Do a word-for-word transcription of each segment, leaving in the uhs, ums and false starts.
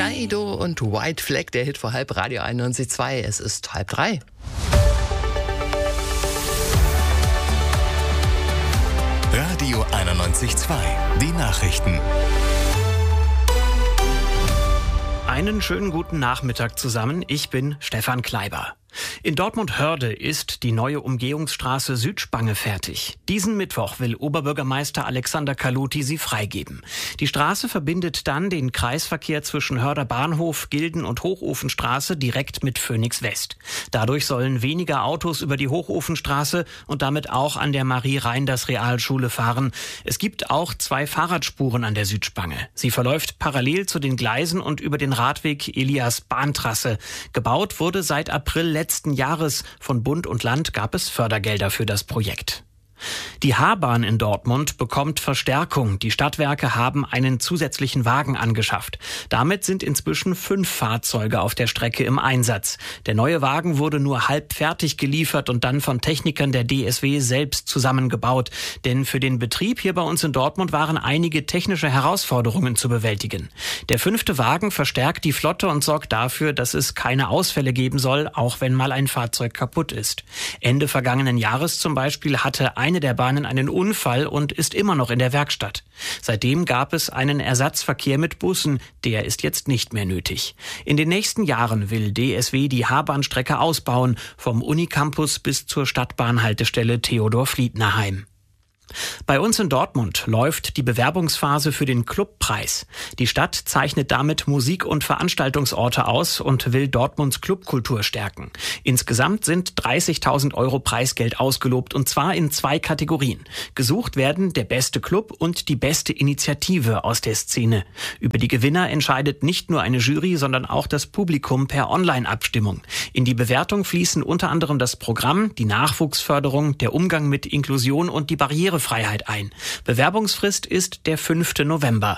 Dido und White Flag, der Hit vor halb, Radio einundneunzig Komma zwei. Es ist halb drei. Radio einundneunzig Komma zwei. Die Nachrichten. Einen schönen guten Nachmittag zusammen. Ich bin Stefan Kleiber. In Dortmund-Hörde ist die neue Umgehungsstraße Südspange fertig. Diesen Mittwoch will Oberbürgermeister Alexander Kaluti sie freigeben. Die Straße verbindet dann den Kreisverkehr zwischen Hörder Bahnhof, Gilden und Hochofenstraße direkt mit Phoenix West. Dadurch sollen weniger Autos über die Hochofenstraße und damit auch an der Marie-Reinders-Realschule fahren. Es gibt auch zwei Fahrradspuren an der Südspange. Sie verläuft parallel zu den Gleisen und über den Radweg Elias-Bahntrasse. Gebaut wurde seit April letzten letzten Jahres. Von Bund und Land gab es Fördergelder für das Projekt. Die H-Bahn in Dortmund bekommt Verstärkung. Die Stadtwerke haben einen zusätzlichen Wagen angeschafft. Damit sind inzwischen fünf Fahrzeuge auf der Strecke im Einsatz. Der neue Wagen wurde nur halb fertig geliefert und dann von Technikern der D S W selbst zusammengebaut. Denn für den Betrieb hier bei uns in Dortmund waren einige technische Herausforderungen zu bewältigen. Der fünfte Wagen verstärkt die Flotte und sorgt dafür, dass es keine Ausfälle geben soll, auch wenn mal ein Fahrzeug kaputt ist. Ende vergangenen Jahres zum Beispiel hatte ein Eine der Bahnen einen Unfall und ist immer noch in der Werkstatt. Seitdem gab es einen Ersatzverkehr mit Bussen. Der ist jetzt nicht mehr nötig. In den nächsten Jahren will D S W die H-Bahn-Strecke ausbauen, vom Unicampus bis zur Stadtbahnhaltestelle Theodor-Fliedner-Heim. Bei uns in Dortmund läuft die Bewerbungsphase für den Clubpreis. Die Stadt zeichnet damit Musik- und Veranstaltungsorte aus und will Dortmunds Clubkultur stärken. Insgesamt sind dreißigtausend Euro Preisgeld ausgelobt, und zwar in zwei Kategorien. Gesucht werden der beste Club und die beste Initiative aus der Szene. Über die Gewinner entscheidet nicht nur eine Jury, sondern auch das Publikum per Online-Abstimmung. In die Bewertung fließen unter anderem das Programm, die Nachwuchsförderung, der Umgang mit Inklusion und die Barrierefreiheit ein. Bewerbungsfrist ist der fünfte November.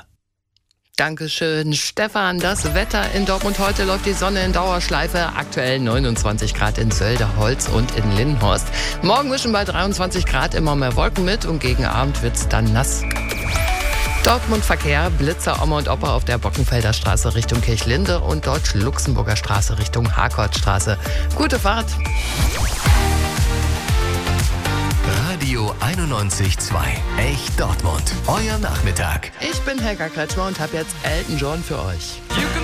Dankeschön, Stefan. Das Wetter in Dortmund: heute läuft die Sonne in Dauerschleife. Aktuell neunundzwanzig Grad in Sölderholz und in Lindenhorst. Morgen mischen bei dreiundzwanzig Grad immer mehr Wolken mit und gegen Abend wird's dann nass. Dortmund Verkehr: Blitzer, Oma und Opa auf der Bockenfelder Straße Richtung Kirchlinde und Deutsch-Luxemburger Straße Richtung Harkortstraße. Gute Fahrt. Radio einundneunzig Komma zwei. Echt Dortmund. Euer Nachmittag. Ich bin Helga Kretschmer und habe jetzt Elton John für euch.